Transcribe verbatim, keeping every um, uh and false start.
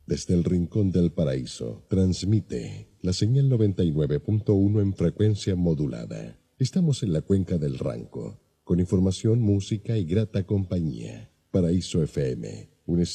Desde el rincón del paraíso, transmite la señal noventa y nueve punto uno en frecuencia modulada. Estamos en la cuenca del Ranco, con información, música y grata compañía. Paraíso F M, un